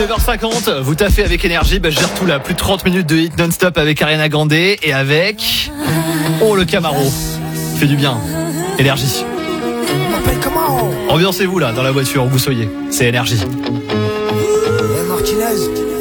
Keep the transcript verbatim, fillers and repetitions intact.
neuf heures cinquante, vous taffez avec énergie, bah je gère tout là, plus de trente minutes de hit non-stop avec Ariana Grande et avec... Oh le Camaro, fait du bien, énergie. Ambiancez-vous là, dans la voiture où vous soyez, c'est énergie. Hey Martinez.